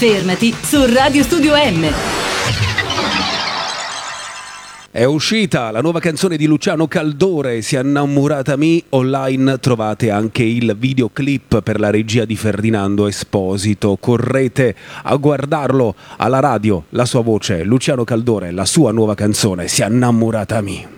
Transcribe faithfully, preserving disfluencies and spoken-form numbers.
Fermati su Radio Studio M. È uscita la nuova canzone di Luciano Caldore, Si è innamorata mi. Online trovate anche il videoclip per la regia di Ferdinando Esposito. Correte a guardarlo alla radio, la sua voce, Luciano Caldore, la sua nuova canzone, Si è innamorata mi.